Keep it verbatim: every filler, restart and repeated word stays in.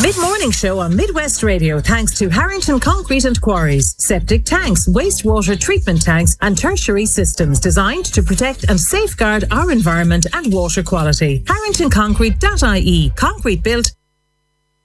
Mid-morning show on Midwest Radio thanks to Harrington Concrete and Quarries. Septic tanks, wastewater treatment tanks and tertiary systems designed to protect and safeguard our environment and water quality. harrington concrete dot I E. Concrete built,